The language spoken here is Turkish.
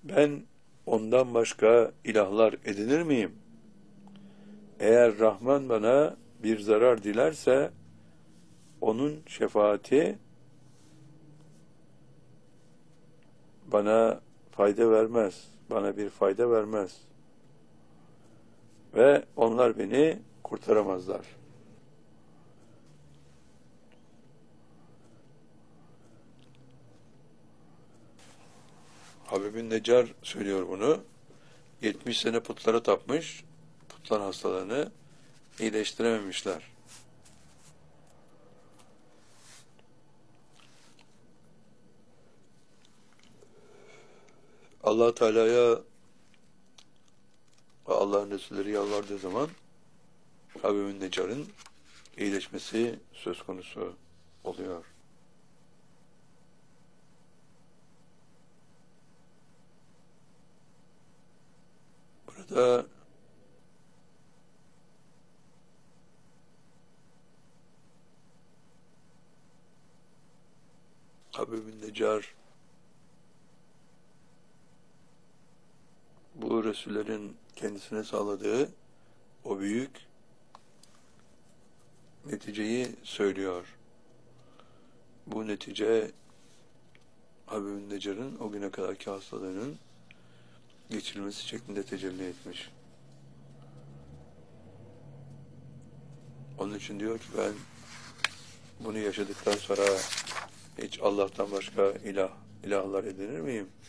Ben ondan başka ilahlar edinir miyim? Eğer Rahman bana bir zarar dilerse, onun şefaati bana fayda vermez, bana bir fayda vermez. Ve onlar beni kurtaramazlar. Habib bin Neccar söylüyor bunu. 70 sene putlara tapmış, putlar hastalığını iyileştirememişler. Allah Teala'ya ve Allah'ın Resulleri yalvardığı zaman Habib bin Neccar'ın iyileşmesi söz konusu oluyor. Burada Habib bin Neccar bu Resullerin kendisine sağladığı o büyük neticeyi söylüyor. Bu netice Habib bin Neccar'ın o güne kadarki hastalığının geçirilmesi şeklinde tecelli etmiş. Onun için diyor ki ben bunu yaşadıktan sonra hiç Allah'tan başka ilahlar edinir miyim?